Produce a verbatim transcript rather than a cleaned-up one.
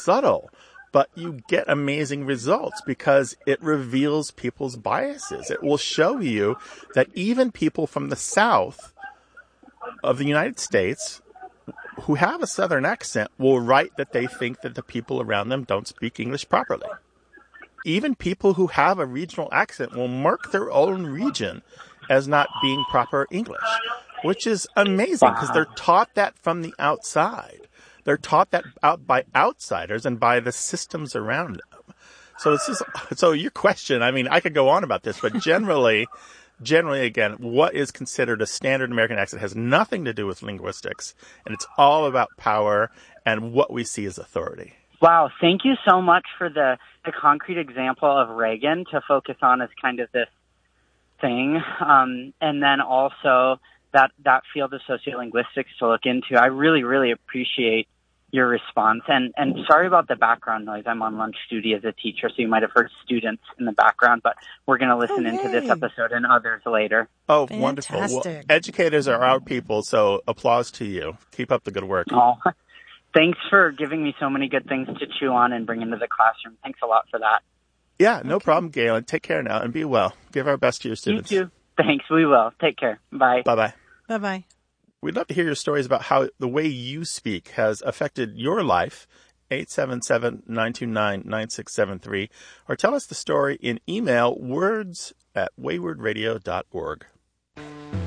subtle, but you get amazing results because it reveals people's biases. It will show you that even people from the South of the United States who have a Southern accent will write that they think that the people around them don't speak English properly. Even people who have a regional accent will mark their own region as not being proper English, which is amazing because they're taught that from the outside. They're taught that out by outsiders and by the systems around them. So it's just, so your question, I mean, I could go on about this, but generally, generally, again, what is considered a standard American accent has nothing to do with linguistics, and it's all about power and what we see as authority. Wow, thank you so much for the, the concrete example of Reagan to focus on as kind of this thing, um, and then also that, that field of sociolinguistics to look into. I really, really appreciate your response. And, and sorry about the background noise. I'm on lunch duty as a teacher, so you might have heard students in the background, but we're going to listen oh, into this episode and others later. Oh, Fantastic. Wonderful. Well, educators are our people, so applause to you. Keep up the good work. Oh, thanks for giving me so many good things to chew on and bring into the classroom. Thanks a lot for that. Yeah, no okay. problem, Galen. Take care now and be well. Give our best to your students. You too. Thanks. We will. Take care. Bye. Bye-bye. Bye-bye. We'd love to hear your stories about how the way you speak has affected your life. eight seven seven, nine two nine, nine six seven three. Or tell us the story in email, words at wayward radio dot org.